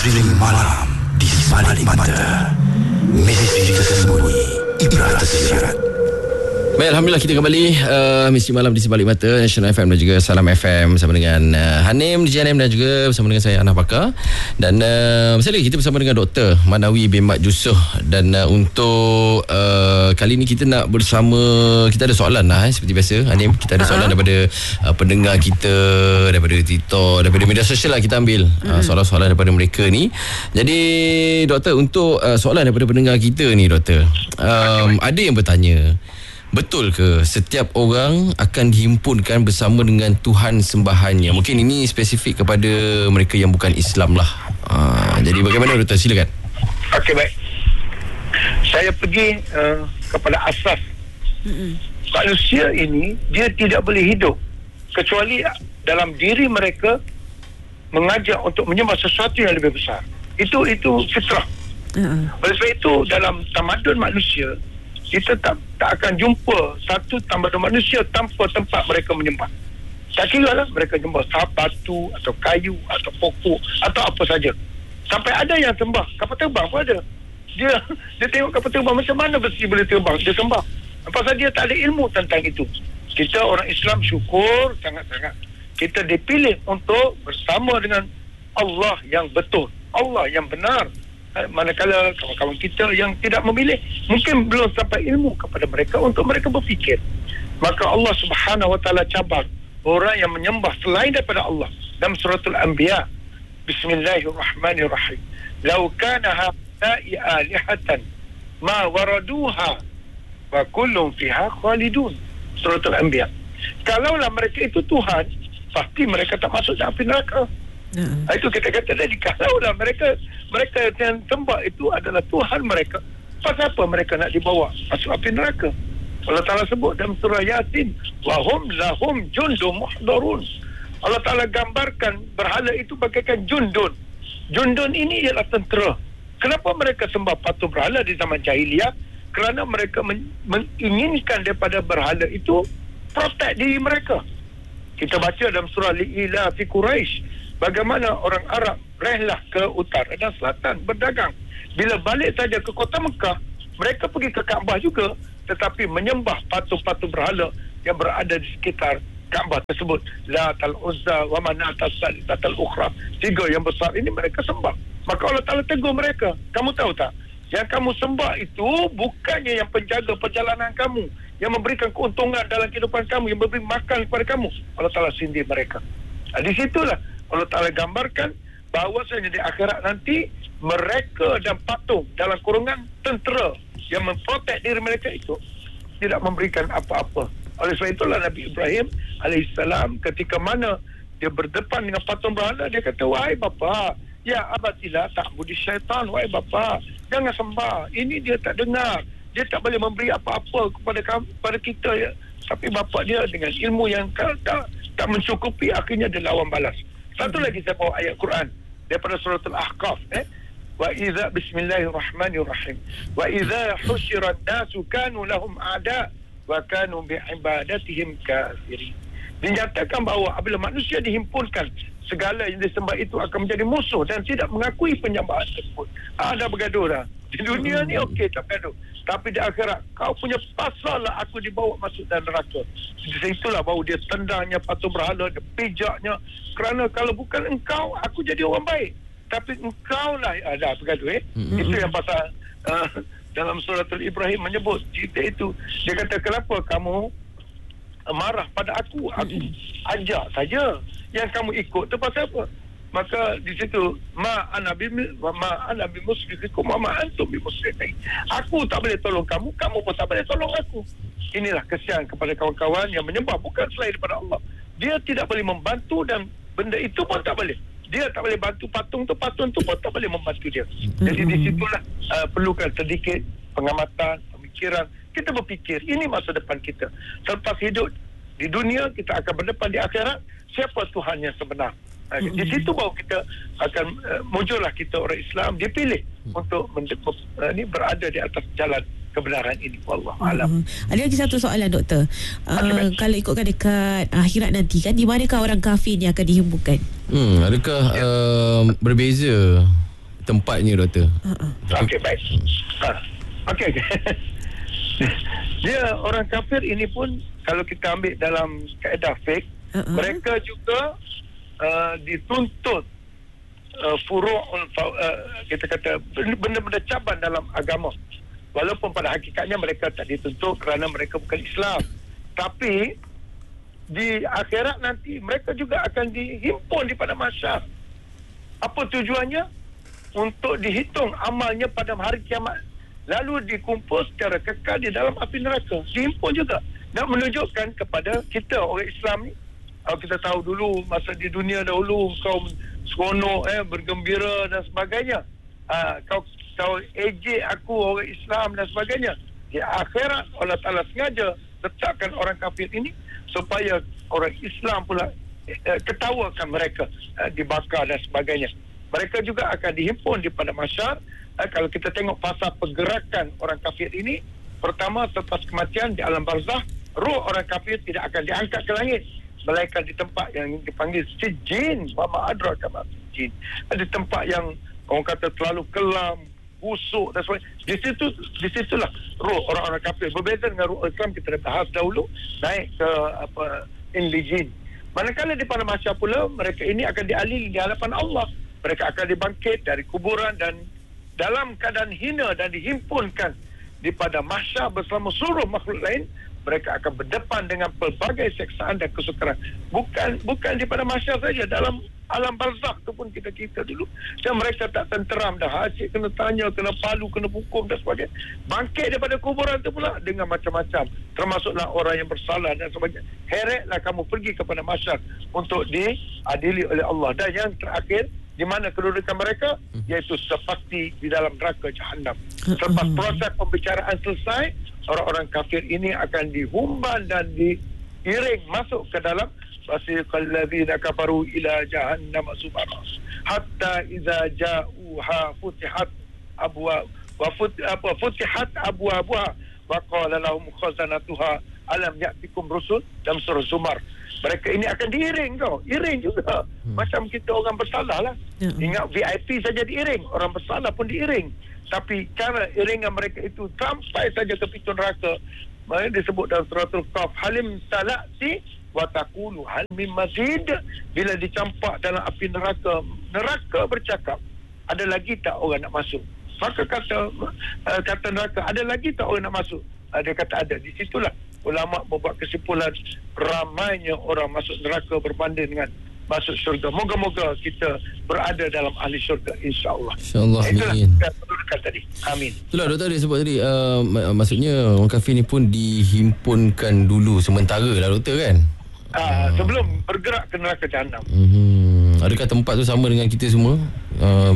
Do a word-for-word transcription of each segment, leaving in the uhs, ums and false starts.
Misteri malam di sebalik mata. Misteri tersembunyi, ibrah tersirat. Baik, Alhamdulillah kita kembali uh, Misteri Malam di Sebalik Mata National F M dan juga Salam F M bersama dengan uh, Hanim, D J Hanim dan juga bersama dengan saya Anah Bakar. Dan uh, sekali lagi kita bersama dengan Doktor Manawi bin Mat Jusoh. Dan uh, untuk uh, kali ini kita nak bersama, kita ada soalan lah eh, seperti biasa Hanim, kita ada soalan uh-huh. daripada uh, pendengar kita, daripada TikTok, daripada media sosial lah kita ambil uh, soalan-soalan daripada mereka ni. Jadi Doktor, untuk uh, soalan daripada pendengar kita ni Doktor, um, ada yang bertanya, betul ke setiap orang akan dihimpunkan bersama dengan Tuhan sembahannya? Mungkin ini spesifik kepada mereka yang bukan Islam lah. Uh, jadi bagaimana Doktor? Silakan. Okey, baik. Saya pergi uh, kepada asas. Mm-mm. Manusia ini dia tidak boleh hidup kecuali dalam diri mereka mengajak untuk menyembah sesuatu yang lebih besar. Itu itu fitrah. Uh-uh. Oleh sebab itu dalam tamadun manusia, kita tak tak akan jumpa satu tamadun manusia tanpa tempat mereka menyembah. Tak kira lah mereka menyembah batu atau kayu atau pokok atau apa saja. Sampai ada yang sembah kapal terbang pun ada. Dia dia tengok kapal terbang macam mana besi boleh terbang, dia sembah. Pasal dia tak ada ilmu tentang itu. Kita orang Islam syukur sangat-sangat kita dipilih untuk bersama dengan Allah yang betul, Allah yang benar. Manakala kawan-kawan kita yang tidak memilih, mungkin belum sampai ilmu kepada mereka untuk mereka berfikir. Maka Allah Subhanahu Wa Taala cabar orang yang menyembah selain daripada Allah dalam suratul Anbiya. Bismillahirrahmanirrahim. Lau kana haula'i alihatan ma waraduha wa kullun fiha khalidun. Suratul Anbiya. Kalaulah mereka itu Tuhan, pasti mereka tak masuk dalam api neraka. Uh-huh. Itu kita kata tadi, kalaulah mereka mereka yang sembah itu adalah Tuhan mereka, pasal apa mereka nak dibawa masuk api neraka? Allah Ta'ala sebut dalam surah Yasin, wahum lahum jundun muhdarun. Allah Ta'ala gambarkan berhala itu bagaikan jundun. Jundun ini ialah tentera. Kenapa mereka sembah patung berhala di zaman jahiliah? Kerana mereka men- menginginkan daripada berhala itu protect diri mereka. Kita baca dalam surah Li'ila fi Quraisy, bagaimana orang Arab rehlah ke utara dan selatan berdagang. Bila balik saja ke kota Mekah, mereka pergi ke Kaabah juga, tetapi menyembah patung-patung berhala yang berada di sekitar Kaabah tersebut. Latal Uzza wa Manatas Salisatal Ukhra. Tiga yang besar ini mereka sembah. Maka Allah Ta'ala tegur mereka. Kamu tahu tak? Yang kamu sembah itu bukannya yang penjaga perjalanan kamu, yang memberikan keuntungan dalam kehidupan kamu, yang memberi makan kepada kamu. Allah Ta'ala sindir mereka. Nah, di situlah Allah Ta'ala gambarkan bahawasanya di akhirat nanti mereka dan patung dalam kurungan tentera yang memprotek diri mereka itu tidak memberikan apa-apa. Oleh sebab itulah Nabi Ibrahim alaihissalam ketika mana dia berdepan dengan patung berhala, dia kata, wahai bapa, ya abatilah ta'budi syaitan, wahai bapa, jangan sembah, ini dia tak dengar, dia tak boleh memberi apa-apa kepada kamu, kepada kita ya. Tapi bapa dia dengan ilmu yang tak, tak, tak mencukupi, akhirnya dia lawan balas. Satu lagi saya bawa ayat Quran daripada surah Al-Ahqaf, eh wa idza bismillahirrahmanirrahim wa idza husyira an-nasu kanu lahum a'da wa kanu bi'ibadatihim kafirin. Dinyatakan bahawa apabila manusia dihimpunkan, segala yang disembah itu akan menjadi musuh dan tidak mengakui penyembahan tersebut. Ada bergaduh dah. Di dunia ni okey tak bergaduh, tapi di akhirat kau punya pasal lah aku dibawa masuk dalam neraka. Di situlah baru dia tendangnya patung berhala, dia pijaknya, kerana kalau bukan engkau aku jadi orang baik, tapi engkau lah ada bergaduh eh. Mm-hmm. Itu yang pasal uh, dalam surah Al-Ibrahim menyebut cerita itu. Dia kata, kenapa kamu marah pada aku? Aku ajak saja, yang kamu ikut tu pasal apa? Maka di situ ma ana bi ma ana bi musrifikum wa ma antum bi musrifin. Aku tak boleh tolong kamu, kamu pun tak boleh tolong aku. Inilah kesian kepada kawan-kawan yang menyembah bukan selain daripada Allah. Dia tidak boleh membantu dan benda itu pun tak boleh. Dia tak boleh bantu patung tu, patung tu pun tak boleh membantu dia. Jadi di situlah uh, perlukan sedikit pengamatan, pemikiran. Kita berfikir, ini masa depan kita. Selepas hidup di dunia, kita akan berdepan di akhirat. Siapa Tuhan yang sebenar? Uh, di situ baru kita akan uh, muncullah kita orang Islam dipilih untuk mende- uh, ni berada di atas jalan kebenaran ini. Wallahu alam. Uh, ada lagi satu soalan doktor. Uh, kalau ikutkan dekat akhirat nanti kan, di manakah orang kafir ni akan dihimpunkan? Hmm, adakah uh, berbeza tempatnya, doktor. Uh-uh. Okey, baik. Ha. Okey. Dia orang kafir ini pun kalau kita ambil dalam kaedah fiqh, uh-uh. mereka juga uh, dituntut uh, furu'ul uh, kita kata benda-benda cabang dalam agama. Walaupun pada hakikatnya mereka tak dituntut kerana mereka bukan Islam. Tapi di akhirat nanti mereka juga akan dihimpun di pada mahsyar. Apa tujuannya? Untuk dihitung amalnya pada hari kiamat, lalu dikumpul secara kekal di dalam api neraka. Dihimpun juga. Nak menunjukkan kepada kita orang Islam ni, kalau kita tahu dulu masa di dunia dahulu kaum seronok, eh, bergembira dan sebagainya. Uh, kau kau ejek aku orang Islam dan sebagainya. Di akhirat Allah Ta'ala sengaja letakkan orang kafir ini supaya orang Islam pula uh, ketawakan mereka, uh, dibakar dan sebagainya. Mereka juga akan dihimpun di pada mahsyar. Uh, kalau kita tengok fasa pergerakan orang kafir ini, pertama selepas kematian di alam barzah, roh orang kafir tidak akan diangkat ke langit, melainkan di tempat yang dipanggil sijin, wa ma adraka ma sijin, di tempat yang orang kata terlalu kelam, busuk dan sebagainya. Di situ, di situlah roh orang-orang kafir. Berbeza dengan roh Islam, kita dah bahas dahulu, naik ke apa inlijin. Manakala di pada mahsyar pula, mereka ini akan diadili di hadapan Allah. Mereka akan dibangkit dari kuburan dan dalam keadaan hina dan dihimpunkan di pada mahsyar bersama seluruh makhluk lain. Mereka akan berdepan dengan pelbagai seksaan dan kesukaran. Bukan bukan di pada mahsyar saja, dalam alam barzakh tu pun kita kita dulu. Dan mereka tak tenteram dah. Asyik kena tanya, kena palu, kena hukum dan sebagainya. Bangkit daripada kuburan tu pula dengan macam-macam. Termasuklah orang yang bersalah dan sebagainya. Heretlah kamu pergi kepada mahsyar untuk diadili oleh Allah. Dan yang terakhir, di mana kedudukan mereka, iaitu sepasti di dalam neraka Jahannam. Selepas proses pembicaraan selesai, orang-orang kafir ini akan dihumban dan diiring masuk ke dalam wasiqal ladzina kafaru ila jahannam subara hatta idza ja'uha futihat abwa wa fut, apa futihat abwabuha wa qala lahum khazanatuha alam ya'tikum rusul, dalam surah Zumar. Mereka ini akan diiring kau, iring juga. Hmm. Macam kita orang bersalah lah. Ya. Ingat V I P saja diiring, orang bersalah pun diiring. Tapi cara iringan mereka itu sampai saja ke pintu neraka. Mereka disebut dalam suratul Qaf, halim talati wa taqulu hal mim mazid. Bila dicampak dalam api neraka, neraka bercakap, ada lagi tak orang nak masuk? Maka kata uh, kata neraka, ada lagi tak orang nak masuk? Uh, dia kata ada. Di situlah ulama membuat kesimpulan ramainya orang masuk neraka berbanding dengan masuk syurga. Moga-moga kita berada dalam ahli syurga, insya-Allah. Insya-Allah. Amin. Itulah tadi. Amin. Itulah doktor dia sebut tadi, uh, mak- maksudnya orang kafir ni pun dihimpunkan dulu sementara lah doktor kan? Uh, uh. Sebelum bergerak ke neraka Jahannam. Hmm. Adakah tempat tu sama dengan kita semua? Uh,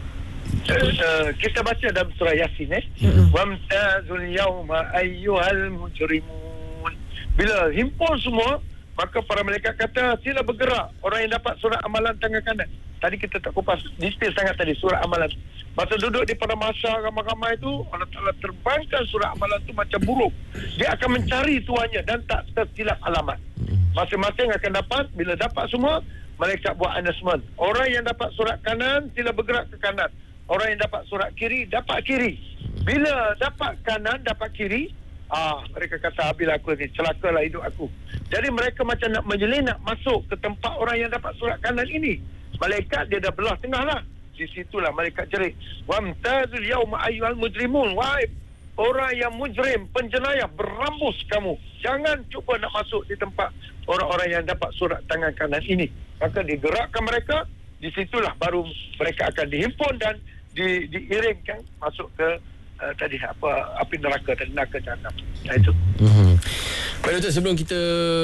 Uh, uh, kita baca dalam surah Yasin eh. Wamtazul yawma ayyuhal mujrimun. Bila himpun semua, maka para malaikat kata sila bergerak. Orang yang dapat surat amalan tangan kanan. Tadi kita tak kupas detail sangat tadi surat amalan. Masa duduk di pada mahsyar ramai-ramai tu, Allah Ta'ala terbangkan surat amalan tu macam burung. Dia akan mencari tuannya dan tak tersilap alamat. Masing-masing akan dapat. Bila dapat semua, malaikat buat announcement. Orang yang dapat surat kanan sila bergerak ke kanan. Orang yang dapat surat kiri, dapat kiri. Bila dapat kanan, dapat kiri, ah, mereka kata, habis aku ni, celakalah hidup aku. Jadi mereka macam nak menyelinap masuk ke tempat orang yang dapat surat kanan ini. Malaikat dia dah belah tengah lah. Di situlah malaikat jerit. Wamtazul yawma ayyuhal mujrimun. Wahai orang yang mujrim, penjenayah, berambus kamu. Jangan cuba nak masuk di tempat orang-orang yang dapat surat tangan kanan ini. Maka digerakkan mereka. Di situlah baru mereka akan dihimpun dan di, diiringkan masuk ke uh, tadi apa api neraka dan neraka Jahannam. Nah itu. Hmm. Baik doktor, sebelum kita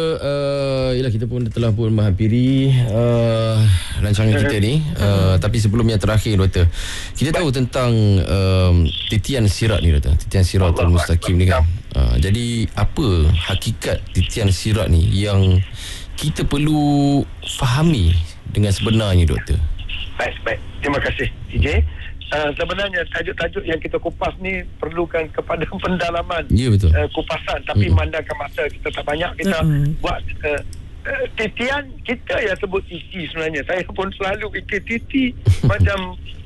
uh, yalah kita pun telah pun menghampiri uh, rancangan kita ni, uh, tapi sebelum yang terakhir doktor, kita tahu tentang um, titian sirat ni doktor, titian siratul mustaqim ni kan. Uh, jadi apa hakikat titian sirat ni yang kita perlu fahami dengan sebenarnya doktor? Baik, baik. Terima kasih D J. Uh, sebenarnya tajuk-tajuk yang kita kupas ni perlukan kepada pendalaman, ya, betul. Uh, kupasan, tapi mm. memandangkan masa kita tak banyak, kita mm. buat uh, uh, titian. Kita yang sebut titi sebenarnya. Saya pun selalu fikir titi macam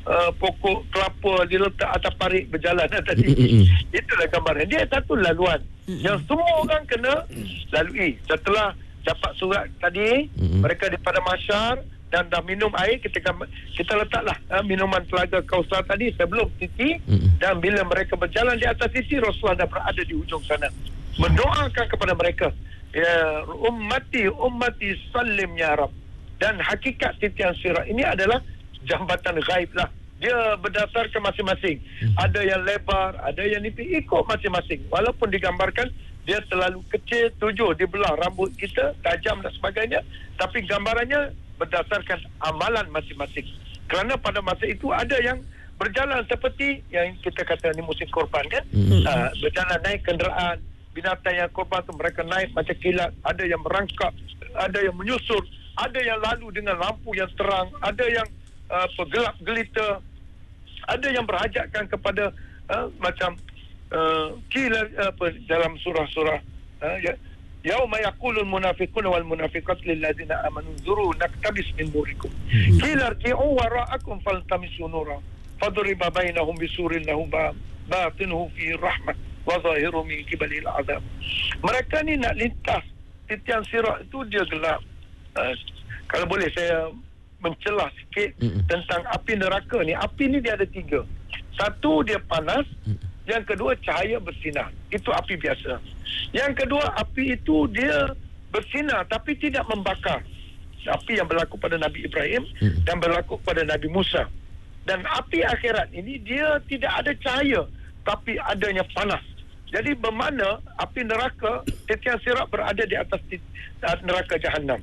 uh, pokok kelapa diletak atas parit berjalan tadi. Itulah gambaran. Dia satu laluan yang semua orang kena lalui. Setelah dapat surat tadi, mereka daripada masyar dan dah minum air, ketika kita letaklah uh, minuman telaga Kausar tadi sebelum titi, dan bila mereka berjalan di atas titi, Rasulullah dah berada di hujung sana mendoakan kepada mereka, ya ummati ummati sallim ya Rab. Dan hakikat titian sirat ini adalah jambatan ghaib lah. Dia berdasarkan masing-masing, ada yang lebar, ada yang nipis, ikut masing-masing. Walaupun digambarkan dia terlalu kecil, tujuh di belah rambut kita, tajam dan sebagainya, tapi gambarannya berdasarkan amalan masing-masing. Kerana pada masa itu ada yang berjalan seperti yang kita kata ni musim korban kan, mm-hmm. uh, berjalan naik kenderaan, binatang yang korban tu mereka naik macam kilat, ada yang merangkak, ada yang menyusur, ada yang lalu dengan lampu yang terang, ada yang uh, gelap gelita, ada yang berhajatkan kepada uh, macam uh, kilat uh, apa, dalam surah-surah uh, ya, yauma yaqulul munafiquna wal munafiqatu lil ladzina amanu zuru naktabis min nurikum qila irji'u wara'akum faltamisu nura fadriba bainahum bisurin lahu batinuhu fi rahmah wa zahiruhu min qibalil azab. Mereka ni nak lintas titian sirat itu dia gelap. Uh, kalau boleh saya mencelah sikit mm-hmm. tentang api neraka ni. Api ni dia ada tiga. Satu dia panas, mm-hmm. yang kedua cahaya bersinar. Itu api biasa. Yang kedua, api itu dia bersinar tapi tidak membakar. Api yang berlaku pada Nabi Ibrahim hmm. dan berlaku pada Nabi Musa. Dan api akhirat ini dia tidak ada cahaya tapi adanya panas. Jadi bermakna api neraka, titian sirat berada di atas neraka Jahannam.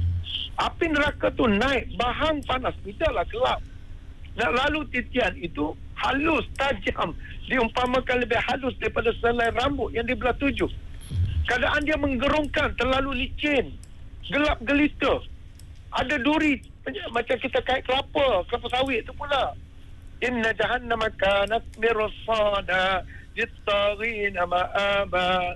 Api neraka tu naik, bahang panas, tidaklah gelap. Nak lalu titian itu halus, tajam, diumpamakan lebih halus daripada selai rambut yang di belah tujuh. Keadaan dia menggerungkan, terlalu licin, gelap gelita, ada duri macam kita kait kelapa, kelapa sawit tu pula. Inna jahannama kanat mirsada littagina ma'aba.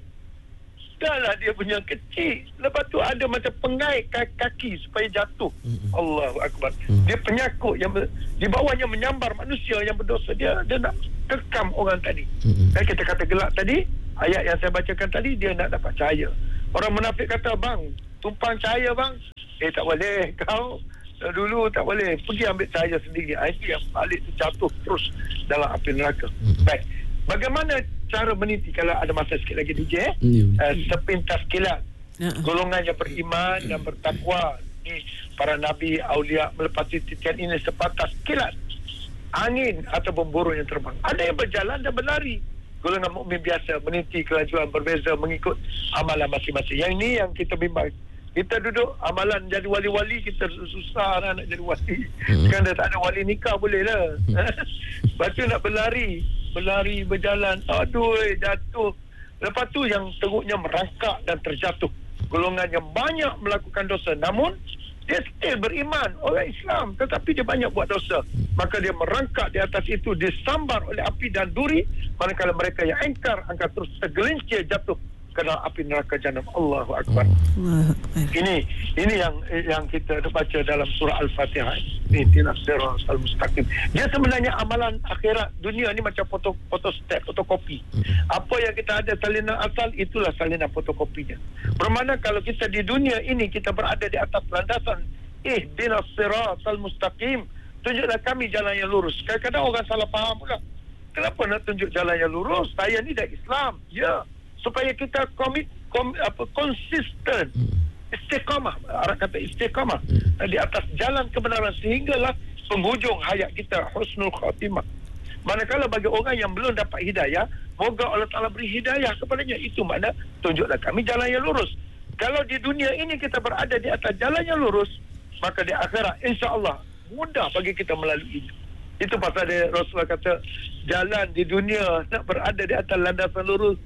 Dahlah dia punya kecil. Lepas tu ada macam pengait kaki supaya jatuh. Mm-hmm. Allahu Akbar. Mm-hmm. Dia penyakut yang ber, di bawahnya menyambar manusia yang berdosa. Dia dia nak kekam orang tadi. Mm-hmm. Dan kita kata gelap tadi, ayat yang saya bacakan tadi, dia nak dapat cahaya. Orang munafik kata, bang, tumpang cahaya bang. Eh tak boleh. Kau dulu tak boleh. Pergi ambil cahaya sendiri. Itu yang balik tu jatuh terus dalam api neraka. Mm-hmm. Baik. Bagaimana cara meniti kalau ada masa sikit lagi D J eh? Mm. Uh, sepintas kilat uh-uh. golongan yang beriman dan bertakwa ni, para nabi, aulia melepasi titian ini sepatas kilat angin atau burung yang terbang. Ada yang berjalan dan berlari. Golongan mukmin biasa meniti kelajuan berbeza mengikut amalan masing-masing. Yang ini yang kita bimbang. Kita duduk amalan jadi wali-wali, kita susah lah nak jadi wali. Hmm. Kan dah tak ada wali nikah boleh lah. Lepas tu nak berlari, berlari, berjalan, aduh, jatuh. Lepas tu yang teruknya merangkak dan terjatuh. Golongan yang banyak melakukan dosa, namun dia still beriman, orang Islam, tetapi dia banyak buat dosa. Maka dia merangkak di atas itu, disambar oleh api dan duri. Manakala mereka yang engkar, akan terus tergelincir jatuh kena api neraka Jahannam. Allahu Akbar. Allahu Akbar. Ini ini yang yang kita baca dalam surah Al-Fatihah. Ini ihdinas siratal mustaqim. Dia sebenarnya amalan akhirat dunia ni macam foto foto stat, fotokopi. Apa yang kita ada salinan asal, itulah salinan fotokopinya. Bermakna kalau kita di dunia ini kita berada di atas landasan ihdinas siratal mustaqim, tunjuklah kami jalan yang lurus. Kadang-kadang orang salah faham pula. Kenapa nak tunjuk jalan yang lurus? Saya ni dah Islam. Ya. Supaya kita komit, kom, apa, konsisten, istiqamah, Arab kata istiqamah di atas jalan kebenaran sehinggalah penghujung hayat kita husnul khatimah. Manakala bagi orang yang belum dapat hidayah, moga Allah Ta'ala beri hidayah kepadanya. Itu makna tunjuklah kami jalan yang lurus. Kalau di dunia ini kita berada di atas jalan yang lurus, maka di akhirat insya-Allah mudah bagi kita melalui itu. Itu pasal dia, Rasulullah kata jalan di dunia nak berada di atas landasan lurus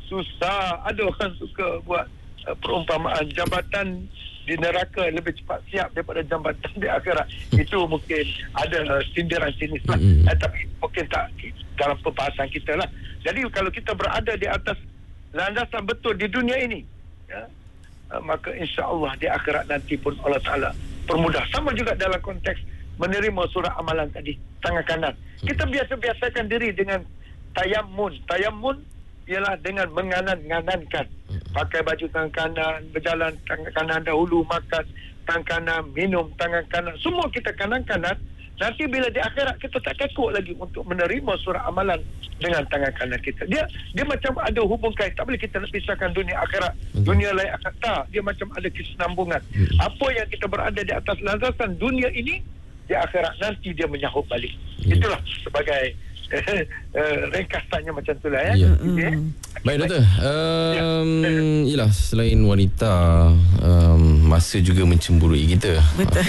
susah. Ada orang suka buat uh, perumpamaan jambatan di neraka lebih cepat siap daripada jambatan di akhirat. Itu mungkin ada uh, sindiran sinis lah. Mm-hmm. eh, tapi mungkin tak dalam pembahasan kita lah. Jadi kalau kita berada di atas landasan betul di dunia ini, ya, uh, maka insya-Allah di akhirat nanti pun Allah Ta'ala permudah. Sama juga dalam konteks menerima surat amalan tadi, tangan kanan. Kita biasa-biasakan diri dengan tayammun. Tayammun ialah dengan menganan-nganankan. Pakai baju tangan kanan, berjalan tangan kanan dahulu, makan tangan kanan, minum tangan kanan. Semua kita kanan-kanan. Nanti bila di akhirat kita tak kekok lagi untuk menerima surat amalan dengan tangan kanan kita. Dia dia macam ada hubung kait. Tak boleh kita nak pisahkan dunia akhirat, dunia lain akhirat. Tak, dia macam ada kesinambungan. Apa yang kita berada di atas landasan dunia ini, di akhirat nanti dia menyahut balik. Itulah sebagai Uh, ringkasannya macam itulah ya. Ya. Okay. Baik doktor. Um, ya. Yalah, selain wanita, um, masa juga mencemburui kita. Betul.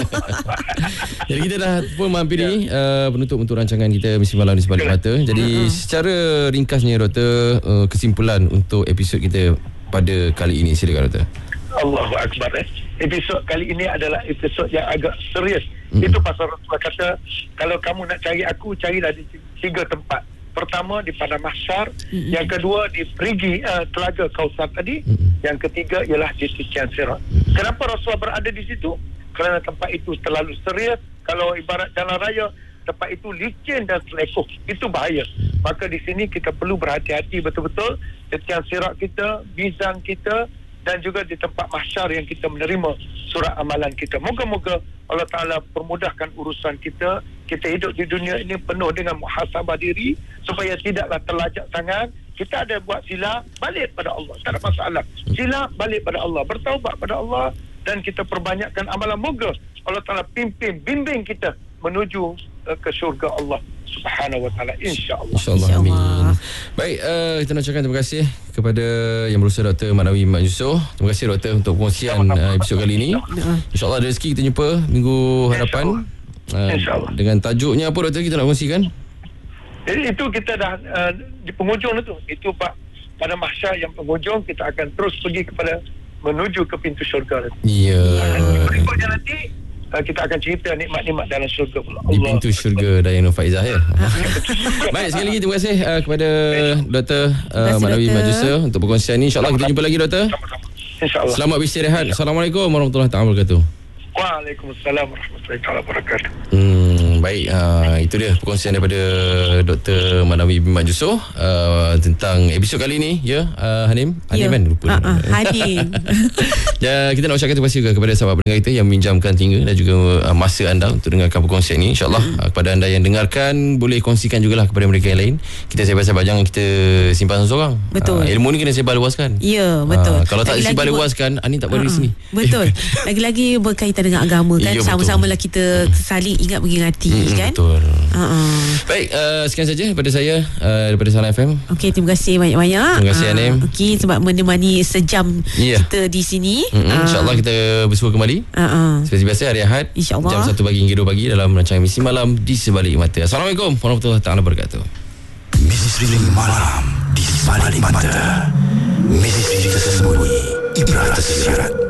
Jadi kita dah pun menghampiri ya. uh, penutup untuk rancangan kita Misi Malam di Sebalik Mata. Jadi uh-huh. secara ringkasnya doktor, uh, kesimpulan untuk episod kita pada kali ini, silakan doktor. Allahu Akbar. Eh. Episod kali ini adalah episod yang agak serius. Mm-hmm. Itu pasal Rasulullah kata, kalau kamu nak cari aku, carilah di tiga tempat. Pertama di Padang Mahsyar, mm-hmm. yang kedua di perigi uh, Telaga Kausar tadi, mm-hmm. yang ketiga ialah di Titian Sirat. Mm-hmm. Kenapa Rasulullah berada di situ? Kerana tempat itu terlalu serius. Kalau ibarat jalan raya, tempat itu licin dan selekoh, itu bahaya. Maka di sini kita perlu berhati-hati betul-betul. Titian Sirat kita, mizan kita, dan juga di tempat mahsyar yang kita menerima surat amalan kita. Moga-moga Allah Ta'ala permudahkan urusan kita. Kita hidup di dunia ini penuh dengan muhasabah diri supaya tidaklah terlajak sangat. Kita ada buat silap, balik pada Allah, tak ada masalah. Silap, balik pada Allah, bertaubat pada Allah, dan kita perbanyakkan amalan. Moga Allah Ta'ala pimpin, bimbing kita menuju uh, ke syurga Allah Subhanahu wa ta'ala, insya-Allah. Insya-Allah, amin. Baik, uh, kita nak ucapkan terima kasih kepada yang berusaha Doktor Manawi Mat Yusof. Terima kasih doktor untuk perkongsian uh, episod kali ini. Insya-Allah ada rezeki kita jumpa minggu hadapan. Uh, dengan tajuknya apa doktor kita nak kongsikan? Jadi itu kita dah uh, di penghujung itu. Itu Pak, pada mahsyar yang penghujung kita akan terus pergi kepada menuju ke pintu syurga. Ya. Yeah. Berikutnya nanti kita akan cerita nikmat-nikmat dalam syurga pula. Di pintu syurga Dayang Nur Faizah ya. Baik, sekali lagi terima kasih uh, kepada Doktor uh, Manawi Mat Yusof untuk perkongsian ini. InsyaAllah kita jumpa lagi doktor. InsyaAllah. Selamat beristirahat. Assalamualaikum warahmatullahi wabarakatuh. Waalaikumsalam warahmatullahi wabarakatuh. Hmm, baik, uh, itu dia perkongsian daripada Doktor Manawi Mat Yusof uh, tentang episod kali ini ya, uh, Hanim. Hanim ya. Kan lupa. Uh-uh, Hanim. Ya, kita nak ucapkan terima kasih juga kepada sahabat pendengar kita yang meminjamkan telinga dan juga uh, masa anda untuk dengarkan perkongsian ini. InsyaAllah hmm. uh, kepada anda yang dengarkan, boleh kongsikan jugalah kepada mereka yang lain. Kita sebar-sebar, jangan kita simpan seorang. Betul. Uh, ilmu ni kena sebar luaskan. Ya, betul. Uh, kalau tak disebar luaskan, Ani tak boleh uh-uh, di sini. Betul. Lagi-lagi berkaitan dengan agama kan, ya, sama-samalah kita saling ingat mengingati hmm, kan. Betul. Uh-uh. Baik, uh, sekian saja daripada saya, uh, daripada Salam F M. Okey, terima kasih banyak-banyak. Terima kasih Anim. Uh, Okey, sebab menemani sejam yeah. kita di sini. Mm-hmm. Uh, InsyaAllah kita bersua kembali. Uh-uh. Seperti biasa hari Ahad, InsyaAllah, jam satu pagi hingga dua pagi dalam rancangan Misi Malam di Sebalik Mata. Assalamualaikum warahmatullahi wabarakatuh. Misi Malam di Sebalik Mata. Misi tersembunyi, ibrah tersirat.